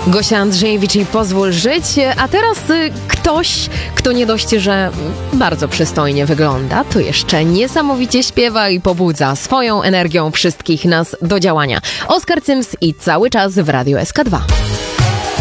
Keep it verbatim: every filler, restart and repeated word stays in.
Gosia Andrzejewicz i Pozwól żyć, a teraz y, ktoś, kto nie dość, że bardzo przystojnie wygląda, to jeszcze niesamowicie śpiewa i pobudza swoją energią wszystkich nas do działania. Oskar Cyms i cały czas w Radiu S K dwa.